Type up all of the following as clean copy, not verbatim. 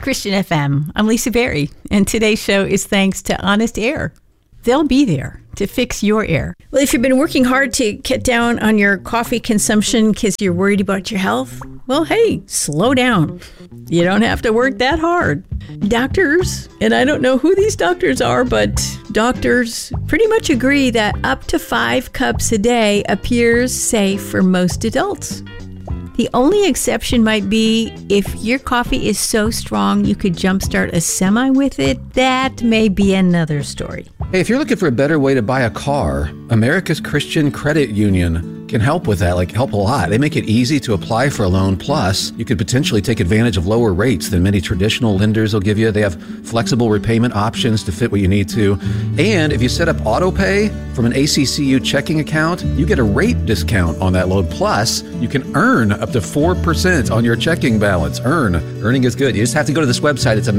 Christian FM. I'm Lisa Berry, and today's show is thanks to Honest Air. They'll be there to fix your air. Well, if you've been working hard to cut down on your coffee consumption because you're worried about your health, well, hey, slow down. You don't have to work that hard. Doctors, and I don't know who these doctors are, but doctors pretty much agree that up to 5 cups a day appears safe for most adults. The only exception might be if your coffee is so strong you could jumpstart a semi with it. That may be another story. Hey, if you're looking for a better way to buy a car, America's Christian Credit Union can help with that, help a lot. They make it easy to apply for a loan. Plus, you could potentially take advantage of lower rates than many traditional lenders will give you. They have flexible repayment options to fit what you need to. And if you set up auto pay from an ACCU checking account, you get a rate discount on that loan. Plus, you can earn up to 4% on your checking balance. Earning is good. You just have to go to this website. It's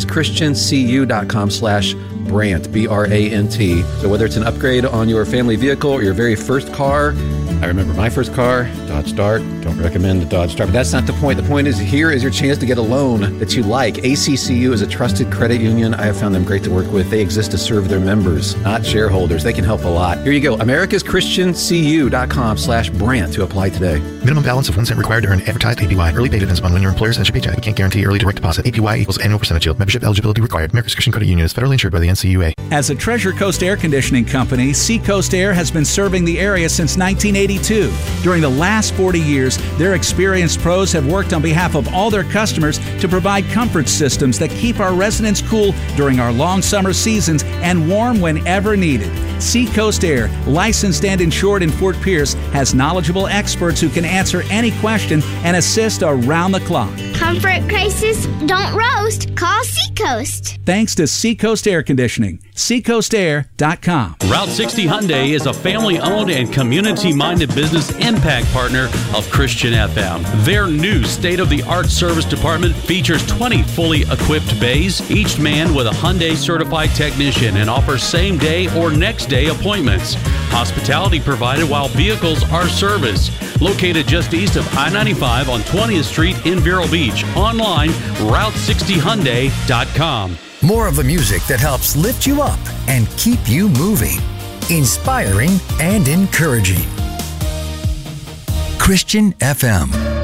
americaschristiancu.com/Brant, B-R-A-N-T. So whether it's an upgrade on your family vehicle or your very first car, I remember my first car, Dodge Dart. Don't recommend the Dodge Dart, but that's not the point. The point is, here is your chance to get a loan that you like. ACCU is a trusted credit union. I have found them great to work with. They exist to serve their members, not shareholders. They can help a lot. Here you go, americaschristiancu.com/Brant to apply today. Minimum balance of 1 cent required to earn advertised APY. Early pay depends upon when your employer sends your paycheck. We can't guarantee early direct deposit. APY equals annual percentage yield. Membership eligibility required. America's Christian Credit Union is federally insured by the NCUA. As a Treasure Coast Air Conditioning company, Seacoast Air has been serving the area since 1982. During the last 40 years, their experienced pros have worked on behalf of all their customers to provide comfort systems that keep our residents cool during our long summer seasons and warm whenever needed. Seacoast Air, licensed and insured in Fort Pierce, has knowledgeable experts who can answer any question and assist around the clock. Comfort crisis, don't roast. Call Seacoast. Thanks to Seacoast Air Conditioning. SeacoastAir.com. Route 60 Hyundai is a family-owned and community-minded business impact partner of Christian FM. Their new state-of-the-art service department features 20 fully equipped bays, each manned with a Hyundai certified technician, and offers same-day or next-day appointments. Hospitality provided while vehicles are serviced. Located just east of I-95 on 20th Street in Vero Beach. Online, Route60Hyundai.com. More of the music that helps lift you up and keep you moving. Inspiring and encouraging. Christian FM.